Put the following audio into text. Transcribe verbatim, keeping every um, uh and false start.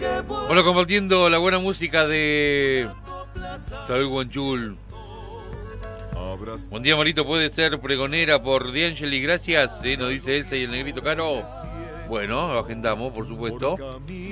Bueno, compartiendo la buena música de Saúl Guanchul. Buen día, Marito, puede ser pregonera por D'Angeli, gracias, ¿eh? Nos dice Elsa y el negrito Caro. Bueno, lo agendamos, por supuesto.